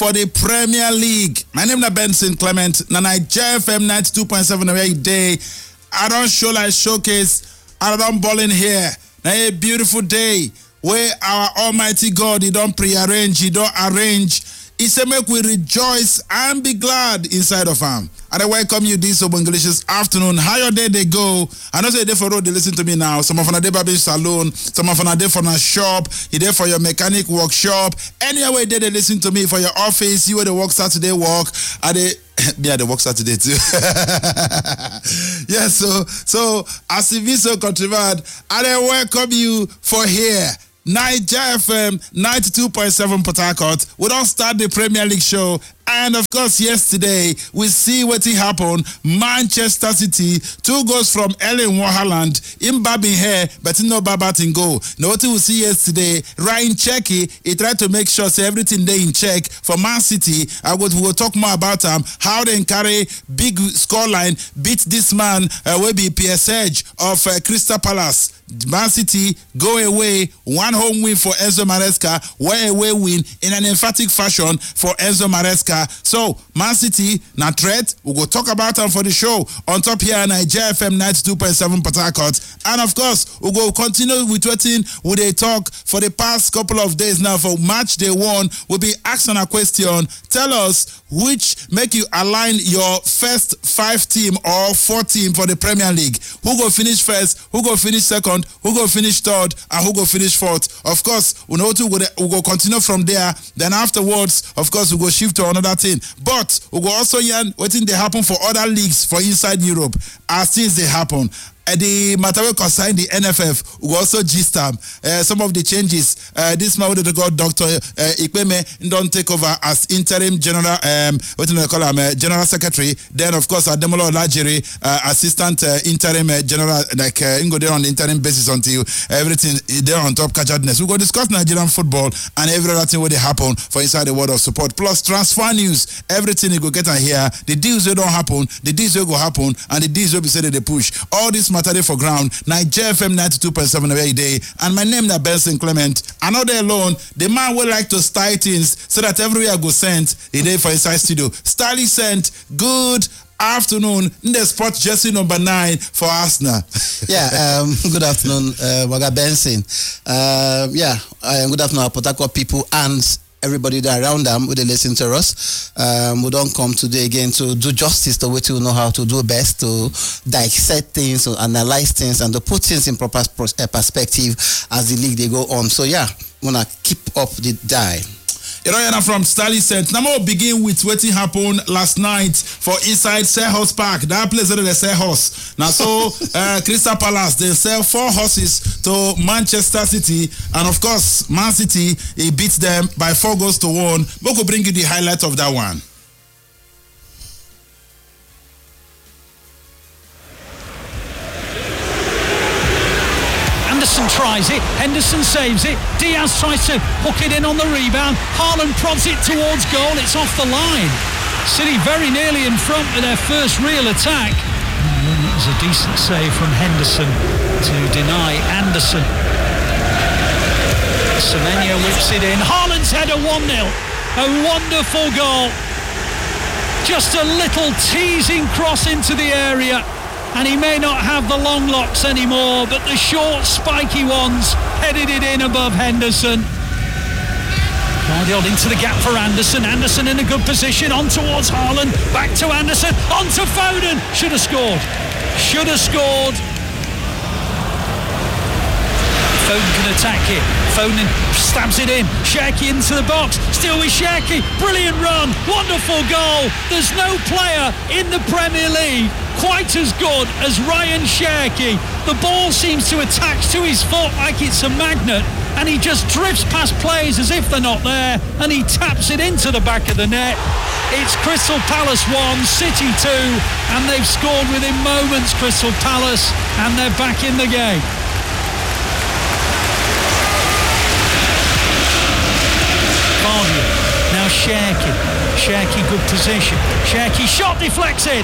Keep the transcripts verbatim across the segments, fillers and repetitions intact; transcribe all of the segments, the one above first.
for the Premier League. My name is Benson Clement. Na J F M ninety-two point seven every day. I don't show like showcase. I don't ball in here. Now a beautiful day where our Almighty God, He don't prearrange, He don't arrange. He said, make we rejoice and be glad inside of Him. And I welcome you this English afternoon. How your day they go? I know say they for road, they listen to me now. Some of them are there for salon, some of them are there for a shop, you there for your mechanic workshop. Anyway, they, they listen to me for your office, you where they work Saturday work, and they yeah, they work Saturday too. Yes, so so as if it's so controversial, and I welcome you for here. J F M ninety-two point seven Port Harcourt. We don't start the Premier League show. And of course, yesterday, we see what happened. Manchester City, two goals from Erling Haaland, in babbing here, but no babat in goal. Now what we see yesterday, Ryan Cherki, he tried to make sure say everything they in check for Man City. I would we'll talk more about them, how they carry big scoreline, beat this man, uh, will be P S H of uh, Crystal Palace. Man City go away, one home win for Enzo Maresca, one away win in an emphatic fashion for Enzo Maresca. So, Man City, na threat, we'll go talk about them for the show on top here on J F M ninety-two point seven Port Harcourt. And of course, we'll go continue with waiting with a talk for the past couple of days now for match day one. We'll be asking a question. Tell us which make you align your first five team or four team for the Premier League. Who go finish first, who go finish second, who go finish third, and who go finish fourth. Of course, we know to we'll go continue from there. Then afterwards, of course, we'll go shift to another thing. But we'll go also yarn waiting they happen for other leagues for inside Europe as things they happen. Uh, the matter will concern the N F F. We also gist them. Uh, some of the changes. Uh, this man with the god Doctor uh, Ikpeme don't take over as interim general. Um, what do they call him? Uh, general secretary. Then of course Ademolo Olajiri, uh, assistant uh, interim uh, general. Like uh, go there on the interim basis until everything is there on top catchedness. We go discuss Nigerian football and every other thing what they happen for inside the world of support. Plus transfer news. Everything you go get on here. The deals will don't happen. The deals will go happen, and the deals will be said that they push. All this matter for ground. J F M ninety-two point seven every day. And my name is Benson Clement. Another alone, the man would like to style things so that everywhere go sent a day for inside studio. Stylish sent. Good afternoon. In the sport jersey number nine for Arsenal. Yeah, um, good afternoon, uh, Waga Benson. Uh, yeah, uh, good afternoon, Port Harcourt people and everybody that around them who they listen to us. Um, we don't come today again to do justice to what we know how to do best, to dissect things, to analyze things, and to put things in proper perspective as the league they go on. So yeah, we wanna keep up the die. You know, you're from Stanley Saint. Now we'll begin with what happened last night for inside Selhurst Park. That place where they sell horse. Now so uh, Crystal Palace, they sell four horses to Manchester City, and of course Man City, he beats them by four goals to one. We could bring you the highlight of that one. Henderson tries it, Henderson saves it, Diaz tries to hook it in on the rebound, Haaland prods it towards goal, it's off the line. City very nearly in front with their first real attack. And that was a decent save from Henderson to deny Anderson. Semenyo whips it in, Haaland's header one nil, a wonderful goal. Just a little teasing cross into the area. And he may not have the long locks anymore, but the short, spiky ones headed it in above Henderson. Guardiola into the gap for Anderson. Anderson in a good position, on towards Haaland. Back to Anderson, on to Foden. Should have scored. Should have scored. Foden can attack it. Foden stabs it in. Cherki into the box. Still with Cherki. Brilliant run. Wonderful goal. There's no player in the Premier League quite as good as Ryan Cherki. The ball seems to attach to his foot like it's a magnet, and he just drifts past players as if they're not there, and he taps it into the back of the net. It's Crystal Palace one, City two, and they've scored within moments, Crystal Palace, and they're back in the game. Vardy, now Cherki. Cherki, good position. Cherki, shot deflects in.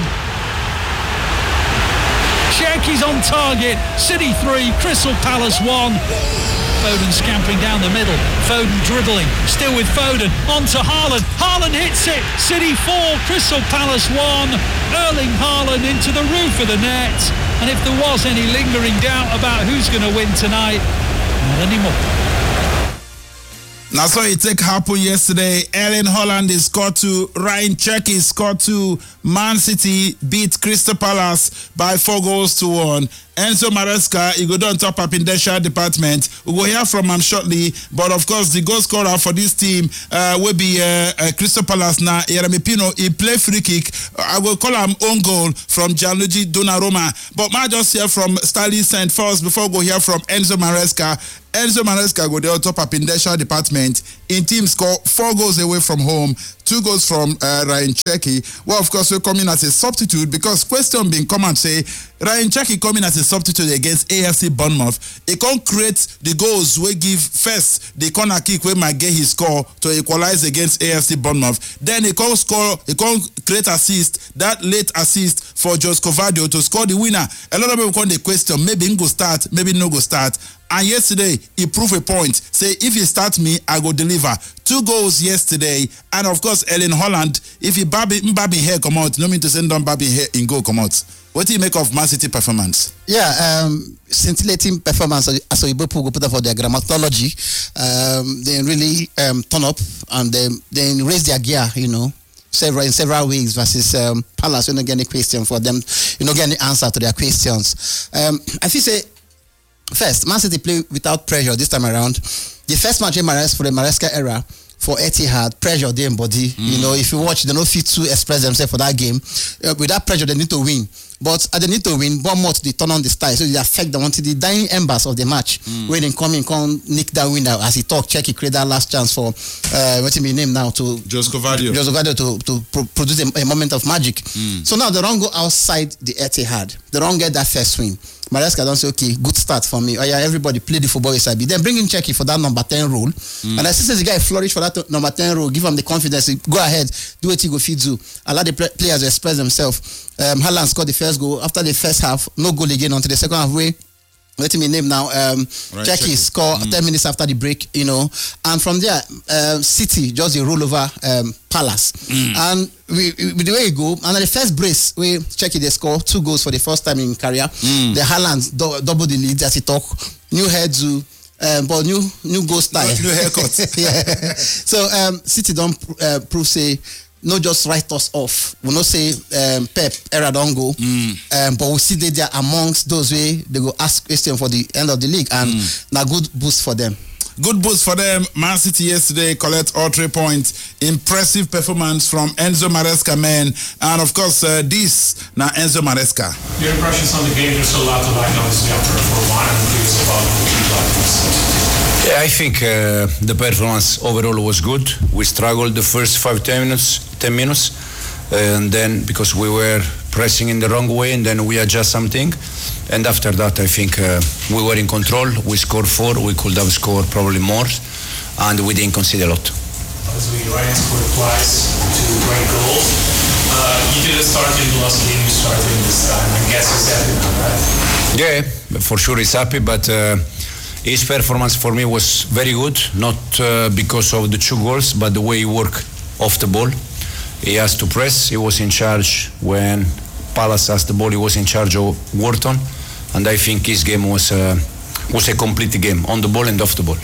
Cherki's on target. City three, Crystal Palace one. Foden scampering down the middle. Foden dribbling. Still with Foden. On to Haaland. Haaland hits it. City four, Crystal Palace one. Erling Haaland into the roof of the net. And if there was any lingering doubt about who's going to win tonight, not anymore. Now, so it take happen yesterday. Erling Haaland scored two. Ryan Cherki scored two. Man City beat Crystal Palace by four goals to one. Enzo Maresca, he go down top up in the share department. We will hear from him shortly. But of course, the goal scorer for this team uh, will be uh, uh, Crystal Palace now. Yeremi Pino, he play free kick. I will call him own goal from Gianluigi Donnarumma. But I just hear from Stanley Saint first before we go hear from Enzo Maresca. Enzo Maresca go down top up in the share department. In team score four goals away from home. Two goals from uh, Ryan Cherki. Well, of course, we're coming as a substitute because question being come and say Ryan Cherki coming as a substitute against A F C Bournemouth. He can't create the goals we give first the corner kick where might get his score to equalize against A F C Bournemouth. Then he can't score, he can't create assist, that late assist for Jose Covadio to score the winner. A lot of people call the question, maybe he go start, maybe no go start. And yesterday, he proved a point. Say, if he start me, I go deliver. Two goals yesterday. And of course, Erling Haaland, if he Mbappe here come out, no mean to send down Mbappe here in go come out. What do you make of Man City performance? Yeah, um, scintillating performance as a people go put up for their grammatology. Um, they really um, turn up and they, they raise their gear, you know. Several in several ways versus um, Palace. You don't get any question for them. You don't get any answer to their questions. Um, I feel say. First, Man City play without pressure this time around. The first match in Mares for the Maresca era for Etihad, pressure they embody. Mm. You know, if you watch, they don't fit to express themselves for that game. Uh, with that pressure, they need to win. But uh, they need to win. Bournemouth, they turn on the style, so they affect them until the dying embers of the match. Mm. When they come in, come nick that winner as he talk, check, he create that last chance for uh, what's his name now to Jose Covadio. Jose Covadio to to pro- produce a, a moment of magic. Mm. So now they don't go outside the Etihad. They don't get that first win. Maresca don't say, okay, good start for me. Oh yeah, everybody play the football S I B. Then bring in Cherki for that number ten role. Mm. And I see the guy flourish for that number ten role. Give him the confidence. Go ahead, do what you go feed do. Allow the play- players to express themselves. Um, Haaland scored the first goal. After the first half, no goal again until the second half. Way, let me name now. Um, right, Cherki scored mm. ten minutes after the break. You know, and from there, uh, City just a roll over um, Palace. Mm. And we, we, with the way it go, and at the first brace, we Cherki they score two goals for the first time in career. Mm. The Haaland do, double the lead as he talk. New head to. Um, but new new goal style. New haircut. Yeah. So um, City don't uh, prove say. Not just write us off. We not say um, Pep era don't go, mm. um, but we see they there amongst those way they go ask question for the end of the league, and mm. now good boost for them. Good boost for them. Man City yesterday collect all three points. Impressive performance from Enzo Maresca, man, and of course uh, this now Enzo Maresca. Your impressions on the game? There's a lot to like, obviously after for one and curious about what you like. Yeah, I think uh, the performance overall was good. We struggled the first five ten minutes, ten minutes, and then because we were pressing in the wrong way, and then we adjust something, and after that, I think uh, we were in control. We scored four. We could have scored probably more, and we didn't concede a lot. Obviously, Ryan scored twice, two great goals. Uh, you didn't start in the last game. You started this time. I guess he's happy now, right? Yeah, for sure he's happy, but. Uh, His performance for me was very good, not uh, because of the two goals, but the way he worked off the ball. He has to press. He was in charge when Palace has the ball. He was in charge of Wharton, and I think his game was uh, was a complete game on the ball and off the ball.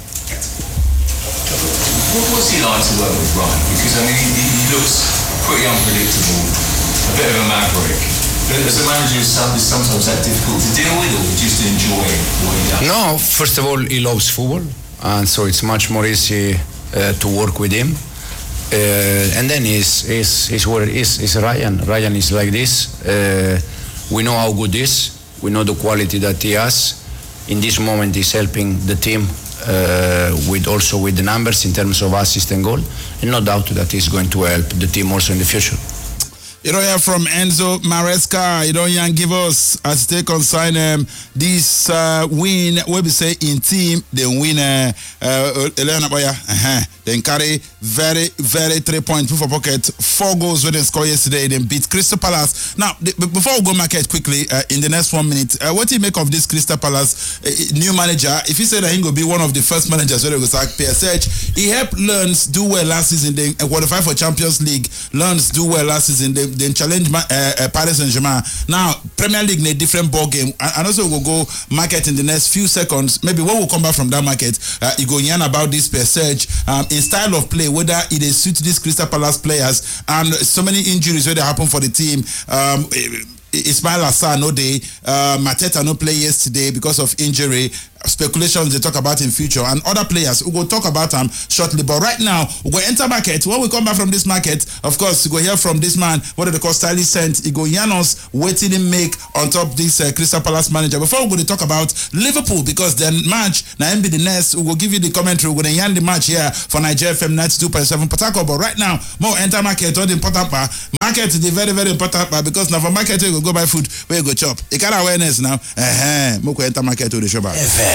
What was he like to work with Ryan? Because I mean, he, he looks pretty unpredictable, a bit of a maverick. As a manager, is sometimes that difficult to deal with, or just enjoy what he does? No, first of all, he loves football, and so it's much more easy uh, to work with him. Uh, and then he's, he's, he's what it is. He's Ryan. Ryan is like this. Uh, we know how good he is. We know the quality that he has. In this moment, he's helping the team uh, with also with the numbers in terms of assist and goal. And no doubt that he's going to help the team also in the future. You don't hear from Enzo Maresca. You don't hear give us as they consign um, this uh, win. What we say in team, they win. Uh, uh, Elena Boya, uh-huh. Then carry very, very three point proof of pocket. Four goals when they score yesterday. Then beat Crystal Palace. Now, the, before we go market quickly, uh, in the next one minute, uh, what do you make of this Crystal Palace uh, new manager? If you say that he will be one of the first managers where they go sack P S H, he helped Lens do well last season. They uh, qualify for Champions League. Lens do well last season. They then challenge uh, uh, Paris Saint-Germain. Now, Premier League in a different ball game. And also we'll go market in the next few seconds. Maybe when we we'll come back from that market, uh, you go yarn about this P S H um, in style of play, whether it is suit these Crystal Palace players, and so many injuries where they happen for the team. Um, Ismail Assar no day, uh, Mateta no play yesterday because of injury. Speculations they talk about in future, and other players we will talk about them shortly. But right now we go enter market. When we come back from this market, of course we go hear from this man. What do they call Stylish Sent? He go Janos waiting to make on top this uh, Crystal Palace manager. Before we go to talk about Liverpool, because then match now M B the next. We will give you the commentary. We're gonna yarn the match here for Nigeria F M ninety-two point seven Port Harcourt. But right now, more enter market. All the important part. Market is the very very important part, because now for market we go go buy food where you go chop. You can awareness now. Uh-huh. More enter market to the shop.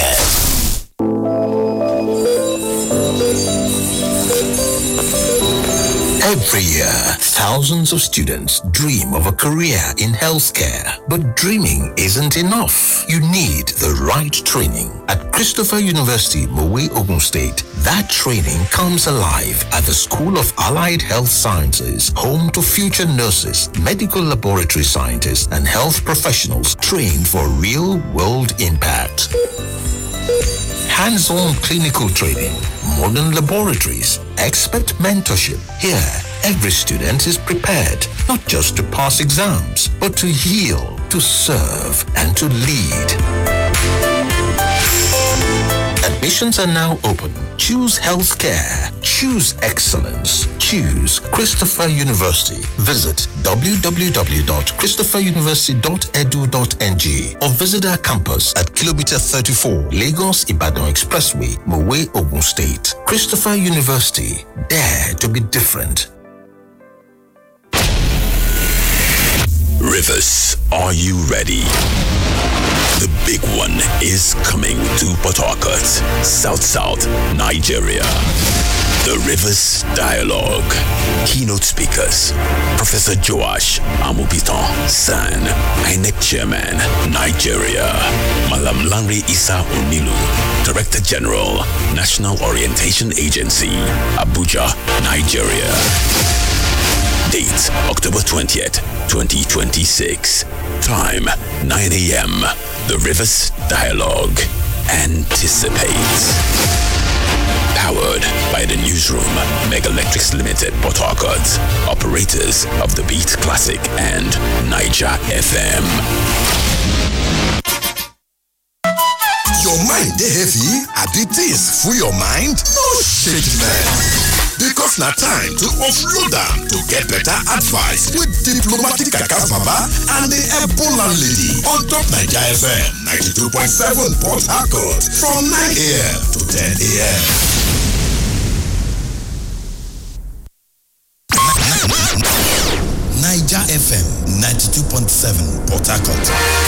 Every year, thousands of students dream of a career in healthcare. But dreaming isn't enough. You need the right training. At Christopher University, Mowe, Ogun State, that training comes alive at the School of Allied Health Sciences, home to future nurses, medical laboratory scientists, and health professionals trained for real-world impact. Hands-on clinical training, modern laboratories, expert mentorship. Here, every student is prepared not just to pass exams, but to heal, to serve, and to lead. Admissions are now open. Choose healthcare. Choose excellence. Choose Christopher University. Visit w w w dot christopher university dot e d u dot n g or visit our campus at kilometer thirty-four, Lagos Ibadan Expressway, Mowe, Ogun State. Christopher University. Dare to be different. Rivers, are you ready? The big one is coming to Port Harcourt, South South, Nigeria. The Rivers Dialogue. Keynote speakers: Professor Joash Amubiton San, I N E C Chairman, Nigeria. Malam Lanre Isa Onilu, Director General, National Orientation Agency, Abuja, Nigeria. Date: October twentieth, twenty twenty-six. Time: nine a.m. The Rivers Dialogue. Anticipate. Powered by the newsroom, Mega Electrics Limited, Port Harcourt. Operators of the Beat Classic and Niger F M. Your mind dey heavy? Abi things full your mind? No shake man. Because now time to offload them to get better advice with diplomatic Kakas Baba and the Ebola lady on top Niger F M ninety-two point seven Port Harcourt from nine a.m. to ten a.m. Niger F M ninety-two point seven Port Harcourt.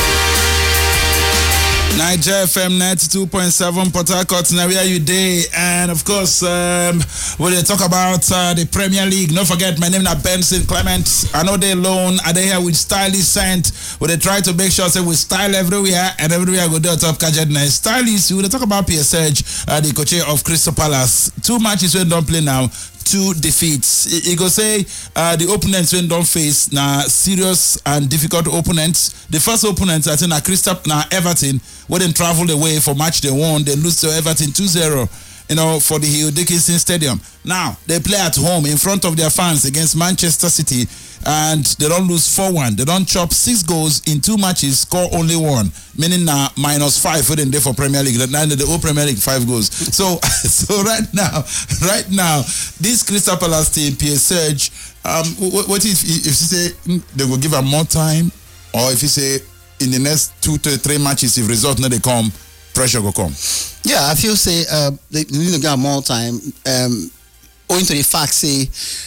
Niger F M ninety-two point seven Port Harcourt, now where you day, and of course, um, when they talk about uh, the Premier League, don't forget my name is Benson Clement. I know they alone, are they here with Stylish Sent, where they try to make sure say we style everywhere, and everywhere go do top Kajedna. Stylish, we talk about P S H, uh, the coach of Crystal Palace. Two matches when don't play now. Two defeats. He go say uh, the opponents when don't face now serious and difficult opponents. The first opponents I think na Crystal na Everton, when they travel away for match they won, they lose to Everton two zero. You know, for the Hugh Dickinson Stadium. Now they play at home in front of their fans against Manchester City, and they don't lose four one. They don't chop six goals in two matches, score only one, meaning now minus five for them for Premier League. Now the whole Premier League five goals. So, so right now, right now, this Crystal Palace team, P S H, um, what, what if if you say they will give them more time, or if you say in the next two to three matches, if results not they come, pressure will come? Yeah, I feel say uh, they need to get more time. Um, owing to the fact say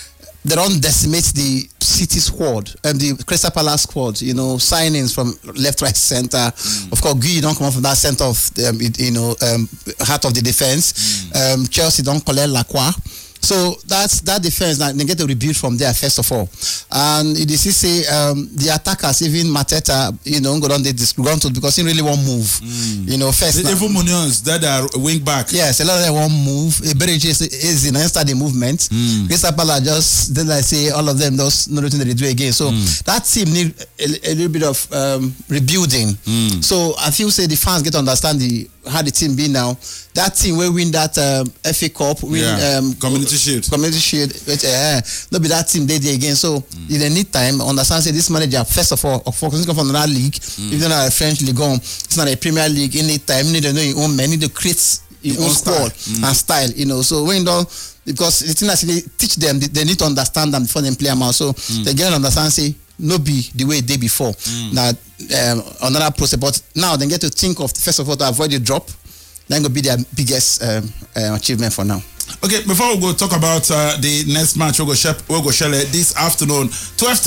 they don't decimate the City squad and um, the Crystal Palace squad. You know, signings from left, right, centre. Mm. Of course, Guy don't come from that centre of um, you know um, heart of the defence. Mm. Um, Chelsea don't collect Lacroix. So that's that defense. Now they get to rebuild from there first of all, and it is say um, the attackers, even Mateta, you know, go down they disgruntled because he really won't move. Mm. You know, first the, even Munions that are wing back. Yes, a lot of them won't move. Berige is, is in start the movement. Mm. Crystal Palace just then I say all of them does not nothing they do again. So mm. that team need a, a little bit of um, rebuilding. Mm. So I feel say the fans get to understand the how the team be now. That team will win that um, F A Cup, win yeah. um, Community Shield. Community Shield. Uh, not be that team they there again. So mm. in the need time, understand say this manager first of all, focusing from another league, mm. even a French league on, it's not a Premier League. In need time, you need to know your own man, you need to create your own squad mm. and style. You know, so when you don't, because the thing actually teach them, they, they need to understand them before they play them out. So mm. they get to understand say. No be the way they before. Mm. That um, another process, but now they get to think of first of all to avoid the drop. Then go be their biggest um, uh, achievement for now. Okay, before we go talk about uh, the next match, we'll go share, we'll go share this afternoon. twelve